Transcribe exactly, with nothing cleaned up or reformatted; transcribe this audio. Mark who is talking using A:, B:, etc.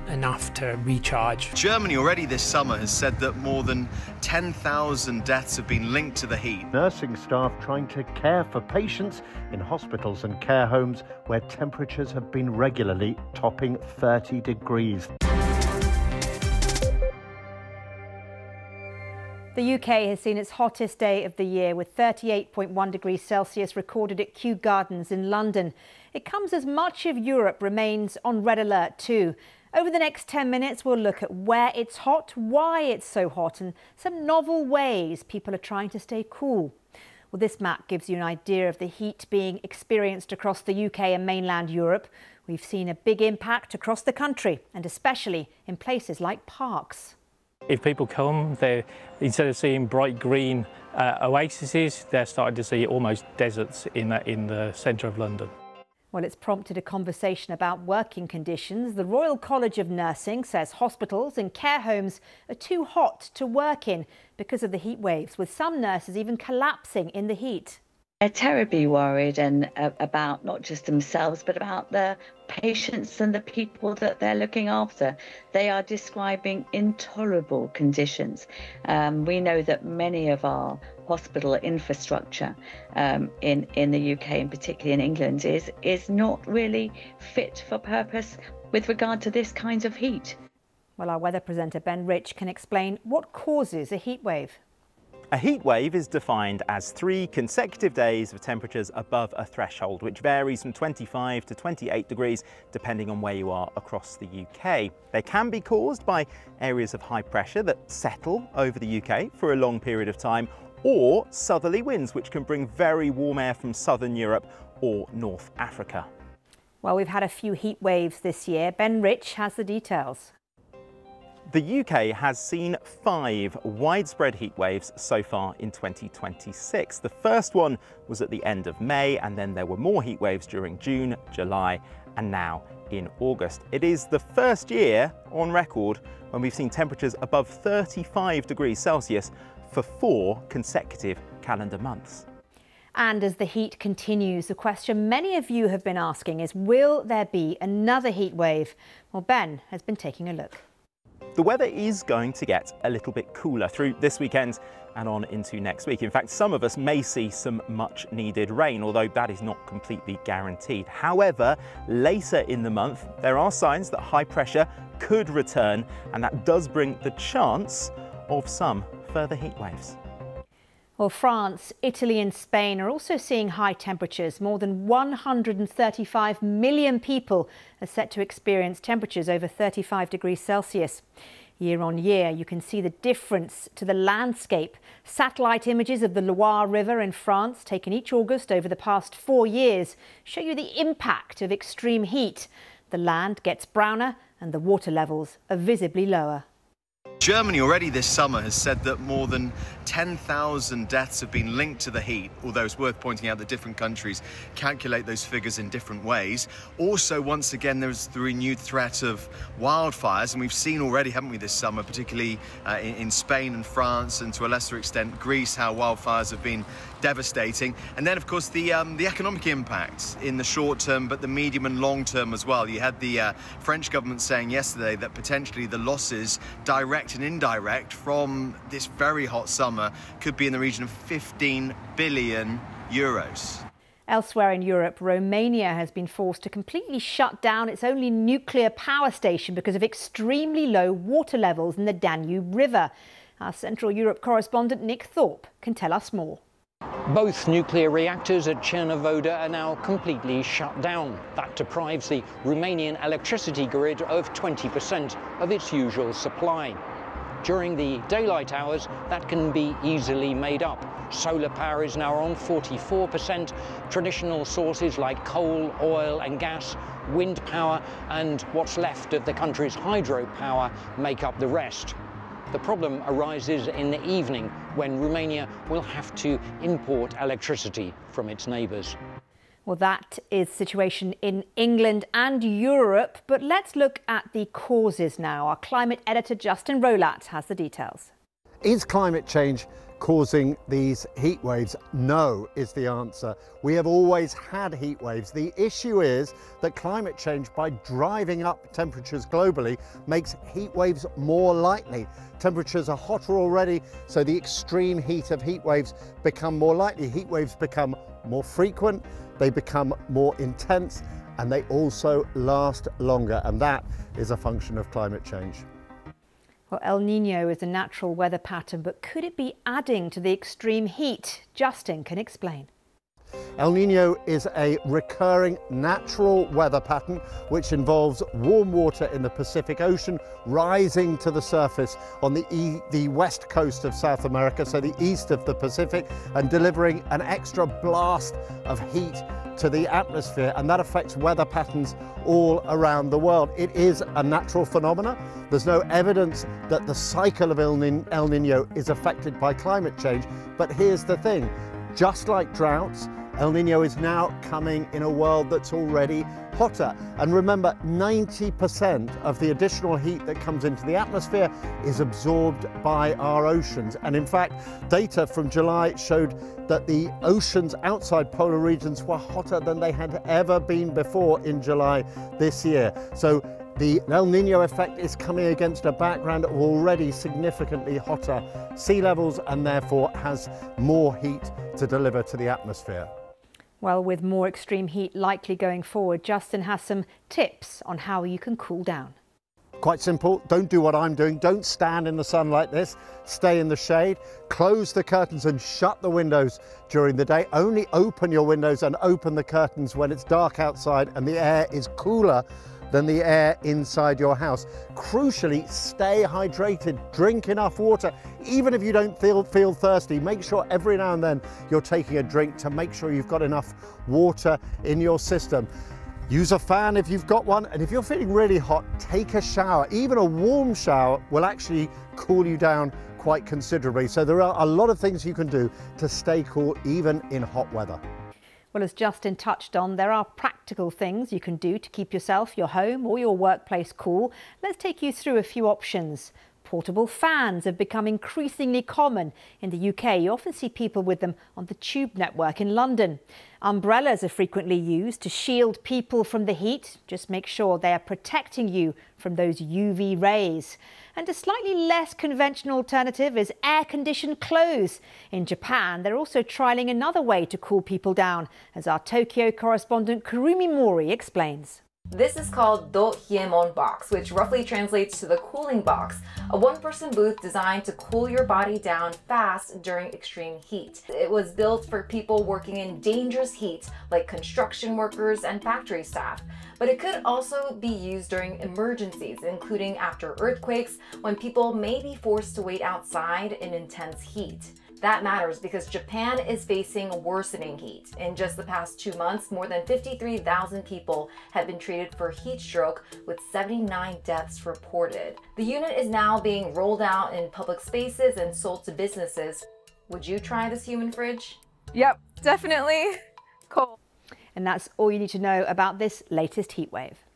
A: enough to recharge.
B: Germany already this summer has said that more than ten thousand deaths have been linked to the heat.
C: Nursing staff trying to care for patients in hospitals and care homes where temperatures have been regularly topping thirty degrees.
D: The U K has seen its hottest day of the year with thirty-eight point one degrees Celsius recorded at Kew Gardens in London. It comes as much of Europe remains on red alert too. Over the next ten minutes, we'll look at where it's hot, why it's so hot, and some novel ways people are trying to stay cool. Well, this map gives you an idea of the heat being experienced across the U K and mainland Europe. We've seen a big impact across the country and especially in places like parks.
E: If people come, they instead of seeing bright green uh, oases, they're starting to see almost deserts in the, in the centre of London.
D: Well, it's prompted a conversation about working conditions. The Royal College of Nursing says hospitals and care homes are too hot to work in because of the heat waves, with some nurses even collapsing in the heat.
F: They're terribly worried and uh, about not just themselves, but about their patients and the people that they're looking after. They are describing intolerable conditions. Um, we know that many of our hospital infrastructure um, in, in the U K and particularly in England is, is not really fit for purpose with regard to this kind of heat.
D: Well, our weather presenter Ben Rich can explain what causes a heat wave.
G: A heat wave is defined as three consecutive days of temperatures above a threshold, which varies from twenty-five to twenty-eight degrees, depending on where you are across the U K. They can be caused by areas of high pressure that settle over the U K for a long period of time, or southerly winds, which can bring very warm air from southern Europe or North Africa.
D: Well, we've had a few heat waves this year. Ben Rich has the details.
G: The U K has seen five widespread heat waves so far in twenty twenty-six. The first one was at the end of May, and then there were more heat waves during June, July, and now in August. It is the first year on record when we've seen temperatures above thirty-five degrees Celsius for four consecutive calendar months.
D: And as the heat continues, the question many of you have been asking is, will there be another heat wave? Well, Ben has been taking a look.
G: The weather is going to get a little bit cooler through this weekend and on into next week. In fact, some of us may see some much needed rain, although that is not completely guaranteed. However, later in the month, there are signs that high pressure could return, and that does bring the chance of some further heat waves.
D: Well, France, Italy and Spain are also seeing high temperatures. More than one hundred thirty-five million people are set to experience temperatures over thirty-five degrees Celsius. Year on year, you can see the difference to the landscape. Satellite images of the Loire River in France, taken each August over the past four years, show you the impact of extreme heat. The land gets browner and the water levels are visibly lower.
B: Germany already this summer has said that more than ten thousand deaths have been linked to the heat, although it's worth pointing out that different countries calculate those figures in different ways. Also, once again, there's the renewed threat of wildfires, and we've seen already, haven't we, this summer, particularly uh, in, in Spain and France, and to a lesser extent Greece, how wildfires have been devastating. And then, of course, the um, the economic impacts in the short term, but the medium and long term as well. You had the uh, French government saying yesterday that potentially the losses, direct and indirect, from this very hot summer could be in the region of fifteen billion euros.
D: Elsewhere in Europe, Romania has been forced to completely shut down its only nuclear power station because of extremely low water levels in the Danube River. Our Central Europe correspondent Nick Thorpe can tell us more.
H: Both nuclear reactors at Cernavodă are now completely shut down. That deprives the Romanian electricity grid of twenty percent of its usual supply. During the daylight hours, that can be easily made up. Solar power is now on forty-four percent. Traditional sources like coal, oil and gas, wind power and what's left of the country's hydropower make up the rest. The problem arises in the evening when Romania will have to import electricity from its neighbours.
D: Well, that is the situation in England and Europe, but let's look at the causes now. Our climate editor Justin Rolat has the details.
C: Is climate change causing these heat waves? No is the answer. We have always had heat waves. The issue is that climate change, by driving up temperatures globally, makes heat waves more likely. Temperatures are hotter already, so the extreme heat of heat waves become more likely. Heat waves become more frequent, they become more intense, and they also last longer, and that is a function of climate change.
D: Well, El Niño is a natural weather pattern, but could it be adding to the extreme heat? Justin can explain.
C: El Niño is a recurring natural weather pattern which involves warm water in the Pacific Ocean rising to the surface on the, e the west coast of South America, so the east of the Pacific, and delivering an extra blast of heat to the atmosphere, and that affects weather patterns all around the world. It is a natural phenomenon. There's no evidence that the cycle of El Niño is affected by climate change, but here's the thing, just like droughts, El Niño is now coming in a world that's already hotter. And remember, ninety percent of the additional heat that comes into the atmosphere is absorbed by our oceans. And in fact, data from July showed that the oceans outside polar regions were hotter than they had ever been before in July this year. So the El Niño effect is coming against a background of already significantly hotter sea levels, and therefore has more heat to deliver to the atmosphere.
D: Well, with more extreme heat likely going forward, Justin has some tips on how you can cool down.
C: Quite simple. Don't do what I'm doing. Don't stand in the sun like this. Stay in the shade. Close the curtains and shut the windows during the day. Only open your windows and open the curtains when it's dark outside and the air is cooler than the air inside your house. Crucially, stay hydrated, drink enough water. Even if you don't feel, feel thirsty, make sure every now and then you're taking a drink to make sure you've got enough water in your system. Use a fan if you've got one, and if you're feeling really hot, take a shower. Even a warm shower will actually cool you down quite considerably. So there are a lot of things you can do to stay cool even in hot weather.
D: Well, as Justin touched on, there are practical things you can do to keep yourself, your home or your workplace cool. Let's take you through a few options. Portable fans have become increasingly common. In the U K, you often see people with them on the Tube network in London. Umbrellas are frequently used to shield people from the heat. Just make sure they are protecting you from those U V rays. And a slightly less conventional alternative is air-conditioned clothes. In Japan, they're also trialling another way to cool people down, as our Tokyo correspondent Kurumi Mori explains.
I: This is called Do Hyemon Box, which roughly translates to the cooling box, a one-person booth designed to cool your body down fast during extreme heat. It was built for people working in dangerous heat, like construction workers and factory staff. But it could also be used during emergencies, including after earthquakes, when people may be forced to wait outside in intense heat. That matters because Japan is facing worsening heat. In just the past two months, more than fifty-three thousand people have been treated for heat stroke, with seventy-nine deaths reported. The unit is now being rolled out in public spaces and sold to businesses. Would you try this human fridge?
J: Yep, definitely. Cool.
D: And that's all you need to know about this latest heat wave.